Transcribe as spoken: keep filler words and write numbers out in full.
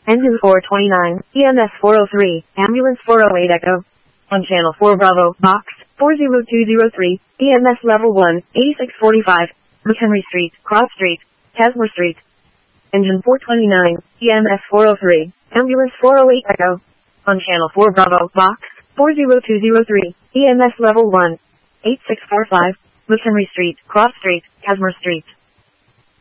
Engine four twenty-nine, E M S four oh three, Ambulance four oh eight Echo. On Channel four Bravo, Box four oh two oh three, E M S Level one, eighty-six forty-five, McHenry Street, Cross Street, Casmore Street. Engine four twenty-nine, E M S four oh three, Ambulance four oh eight Echo. On Channel four Bravo, Box four oh two oh three, E M S Level one, eighty-six forty-five, McHenry Street, Cross Street, Casmore Street.